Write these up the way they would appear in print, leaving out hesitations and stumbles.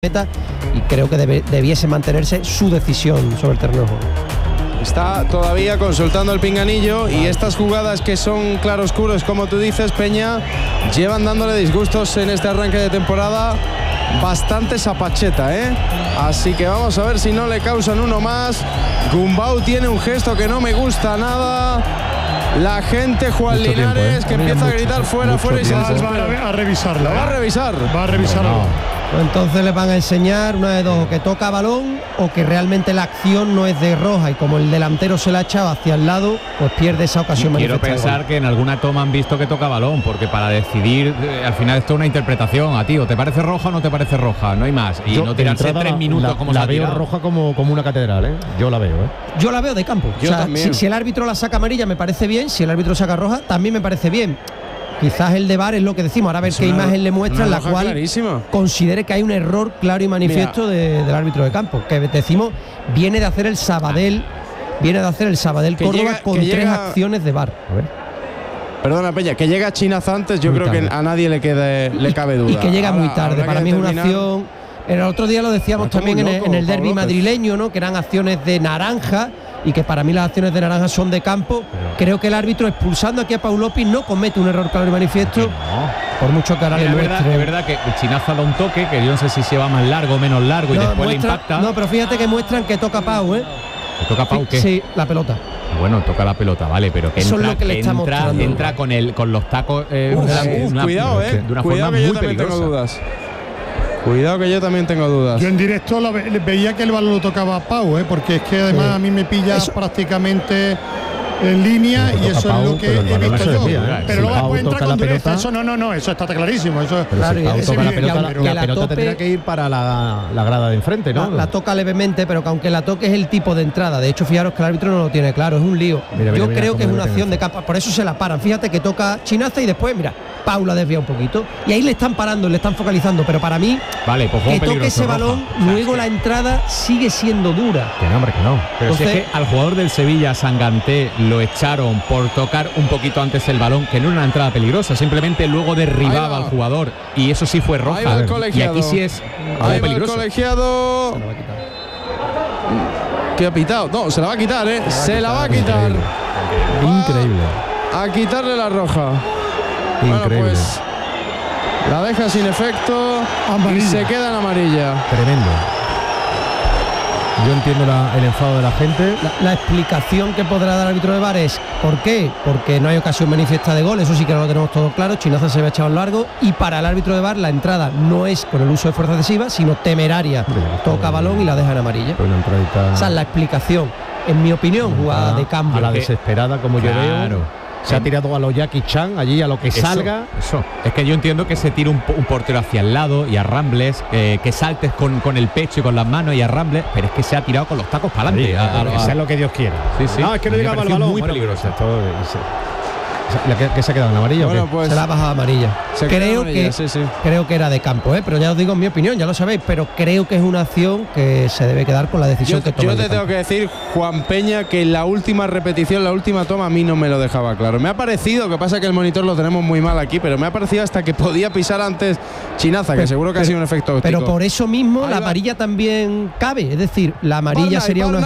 y creo que debiese mantenerse su decisión sobre el terreno de juego. Está todavía consultando el pinganillo y estas jugadas que son claroscuros, como tú dices, Peña, llevan dándole disgustos en este arranque de temporada bastante zapacheta, ¿eh? Así que vamos a ver si no le causan uno más. Gumbau tiene un gesto que no me gusta nada. La gente, Juan mucho Linares, tiempo, que empieza a gritar fuera y se desespera. Va a revisarla. ¿Va a revisar? Va a revisarlo. Pues entonces les van a enseñar una de dos, o que toca balón o que realmente la acción no es de roja y como el delantero se la ha echado hacia el lado, pues pierde esa ocasión. Quiero pensar que en alguna toma han visto que toca balón, porque para decidir al final esto es una interpretación. A ti o te parece roja o no te parece roja, no hay más. Y no tirarse 3 minutos como la veo roja como una catedral, ¿eh? Yo la veo, ¿eh? Yo la veo de campo. Yo también. Si el árbitro la saca amarilla me parece bien, si el árbitro saca roja también me parece bien. Quizás el de VAR es lo que decimos. Ahora a ver qué imagen le muestra en la cual clarísima considere que hay un error claro y manifiesto del árbitro de campo. Que decimos, viene de hacer el Sabadell Córdoba con 3 acciones de VAR. Perdona, Peña, que llega Chinaz antes, yo creo que a nadie le cabe duda. Y que llega muy tarde. Para mí es una acción. El otro día lo decíamos también en el derbi madrileño, ¿no? Que eran acciones de naranja. Y que para mí las acciones de naranja son de campo. Creo que el árbitro, expulsando aquí a Pau López, no comete un error claro y manifiesto, por mucho que ahora le muestre. Es verdad que Chinaza da un toque, que yo no sé si se va más largo o menos largo, y después le impacta. No, pero fíjate que muestran que toca a Pau, ¿eh? ¿Que toca a Pau qué? Sí, la pelota. Bueno, toca la pelota, vale, pero que eso es lo que le está mostrando. Entra con los tacos cuidado, de una forma muy peligrosa. Cuidado que yo también tengo dudas. Yo en directo veía que el balón lo tocaba a Pau, porque es que además a mí me pilla prácticamente en línea y eso es lo que he visto yo. Pero luego entra con dureza. Eso no, eso está clarísimo. Eso, claro, si Pau toca la pelota, la pelota tendrá que ir para la grada de enfrente, ¿no? La toca levemente, pero que aunque la toque es el tipo de entrada. De hecho, fijaros que el árbitro no lo tiene claro, es un lío. Yo creo que es una acción de capa, por eso se la paran. Fíjate que toca Chinaza y después, mira, Pau la desvía un poquito y ahí le están parando, le están focalizando, pero para mí vale, pues que toque ese balón, luego la entrada sigue siendo dura. Que no, hombre, que no. Pero entonces, si es que al jugador del Sevilla, Sanganté, lo echaron por tocar un poquito antes el balón, que no era una entrada peligrosa, simplemente luego derribaba al jugador y eso sí fue roja. Y aquí sí es peligroso. El colegiado. ¿Qué ha pitado? No, se la va a quitar, ¿eh? Se la va a quitar. Increíble. A quitarle la roja. Increíble. Bueno, pues la deja sin efecto y se queda en amarilla. Tremendo. Yo entiendo el enfado de la gente. La explicación que podrá dar el árbitro de VAR es ¿por qué? Porque no hay ocasión manifiesta de gol, eso sí que no lo tenemos todo claro. Chinaza se ve echado en largo y para el árbitro de VAR la entrada no es con el uso de fuerza excesiva, sino temeraria. Toca balón y la deja en amarilla. Esa es la explicación, en mi opinión, jugada de campo. A la desesperada, como yo veo. Se ha tirado a los Jackie Chan, allí a lo que salga. Eso. Es que yo entiendo que se tire un portero hacia el lado y arrambles, que saltes con el pecho y con las manos y arrambles, pero es que se ha tirado con los tacos para adelante. Que sea lo que Dios quiera. Sí. No, es que no llegaba al balón. Muy peligroso. ¿Que se ha quedado en amarilla? Bueno, pues se la ha bajado a amarilla. Creo que era de campo, pero ya os digo en mi opinión, ya lo sabéis, pero creo que es una acción que se debe quedar con la decisión que toma. Yo te tengo que decir, Juan Peña, que la última repetición, la última toma, a mí no me lo dejaba claro. Me ha parecido, que pasa que el monitor lo tenemos muy mal aquí, pero me ha parecido hasta que podía pisar antes Chinaza, que seguro que ha sido un efecto óptico. Pero por eso mismo la amarilla también cabe, es decir, la amarilla sería una...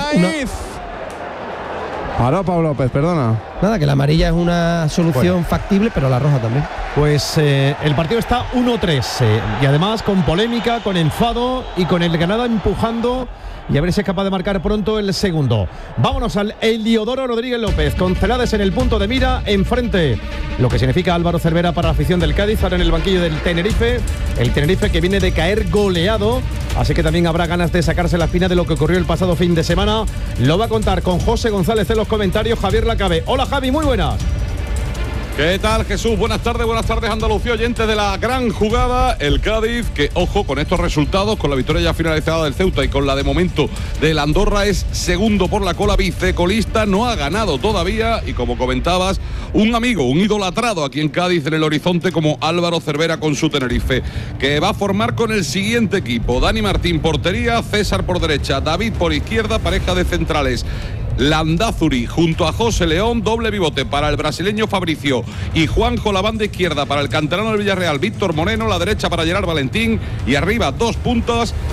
Paró Pau López, perdona. Nada, que la amarilla es una solución factible, pero la roja también. Pues el partido está 1-3 y además con polémica, con enfado y con el Granada empujando y a ver si es capaz de marcar pronto el segundo. Vámonos al Heliodoro Rodríguez López, con Celades en el punto de mira, enfrente. Lo que significa Álvaro Cervera para la afición del Cádiz, ahora en el banquillo del Tenerife. El Tenerife que viene de caer goleado, así que también habrá ganas de sacarse la espina de lo que ocurrió el pasado fin de semana. Lo va a contar con José González en los comentarios, Javier Lacabe. Hola Javi, muy buenas. ¿Qué tal, Jesús? Buenas tardes Andalucía, oyentes de la gran jugada. El Cádiz, que ojo, con estos resultados, con la victoria ya finalizada del Ceuta y con la de momento del Andorra, es segundo por la cola, vicecolista, no ha ganado todavía y como comentabas, un amigo, un idolatrado aquí en Cádiz en el horizonte como Álvaro Cervera con su Tenerife, que va a formar con el siguiente equipo: Dani Martín portería, César por derecha, David por izquierda, pareja de centrales. Landázuri junto a José León, doble pivote para el brasileño Fabricio y Juanjo, la banda izquierda para el canterano del Villarreal Víctor Moreno, la derecha para Gerard Valentín y arriba 2 puntas